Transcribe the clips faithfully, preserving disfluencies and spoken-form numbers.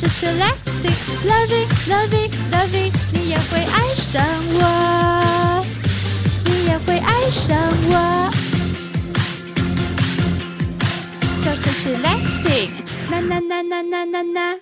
是 chillaxing，loving loving loving， 你也会爱上我，你也会爱上我，就是 chillaxing， 啦啦啦啦啦啦啦。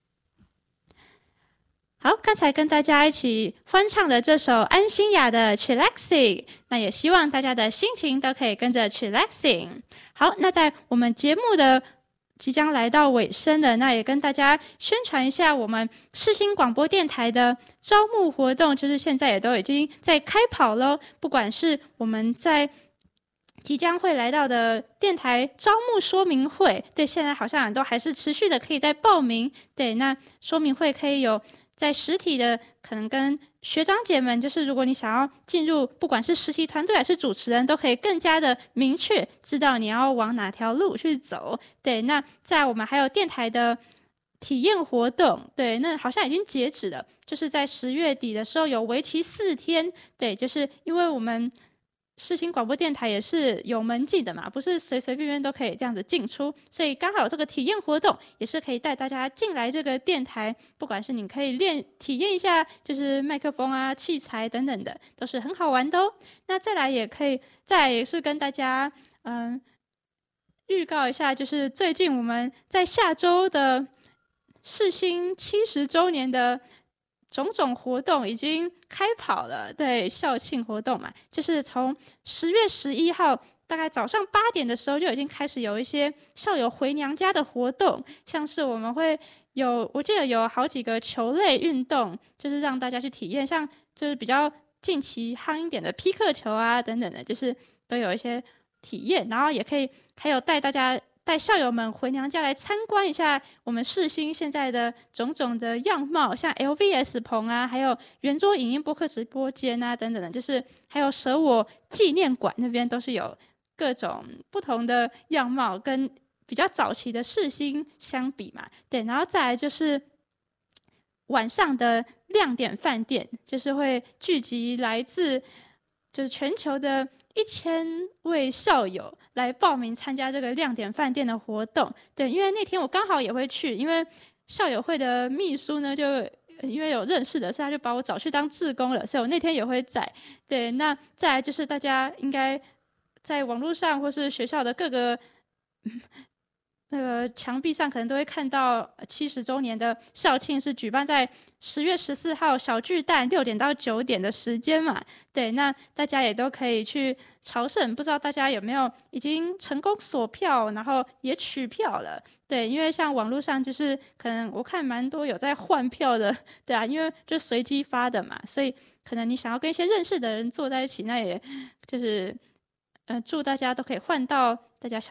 好，刚才跟大家一起欢唱的这首安心雅的 chillaxing， 那也希望大家的心情都可以跟着 chillaxing。好，那在我们节目的即将来到尾声的，那也跟大家宣传一下我们世新广播电台的招募活动，就是现在也都已经在开跑咯，不管是我们在即将会来到的电台招募说明会，对，现在好像都还是持续的可以在报名，对，那说明会可以有在实体的，可能跟学长姐们，就是如果你想要进入，不管是实习团队还是主持人，都可以更加的明确知道你要往哪条路去走。对，那在我们还有电台的体验活动，对，那好像已经截止了，就是在十月底的时候有为期四天。对，就是因为我们世新广播电台也是有门禁的嘛，不是随随便便都可以这样子进出，所以刚好有这个体验活动，也是可以带大家进来这个电台，不管是你可以练体验一下，就是麦克风啊、器材等等的，都是很好玩的哦。那再来也可以，再来也是跟大家嗯预告一下，就是最近我们在下周的世新七十周年的种种活动已经开跑了，对，校庆活动嘛，就是从十月十一号大概早上八点的时候就已经开始有一些校友回娘家的活动，像是我们会有，我记得有好几个球类运动，就是让大家去体验，像就是比较近期夯一点的匹克球啊等等的，就是都有一些体验，然后也可以还有带大家。带校友们回娘家来参观一下我们世新现在的种种的样貌，像 L V S 棚啊，还有圆桌影音播客直播间啊等等的，就是还有舍我纪念馆那边都是有各种不同的样貌，跟比较早期的世新相比嘛。对，然后再来就是晚上的亮点饭店，就是会聚集来自就是全球的一千位校友来报名参加这个亮点饭店的活动。对，因为那天我刚好也会去，因为校友会的秘书呢，就因为有认识的，所以他就把我找去当志工了，所以我那天也会在。对，那再来就是大家应该在网络上或是学校的各个那个墙壁上可能都会看到七十周年的校庆是举办在十月十四号小巨蛋六点到九点的时间嘛。对，那大家也都可以去朝圣，不知道大家有没有已经成功锁票，然后也取票了。对，因为像网络上就是可能我看蛮多有在换票的，对啊，因为就随机发的嘛，所以可能你想要跟一些认识的人坐在一起，那也就是呃祝大家都可以换到大家想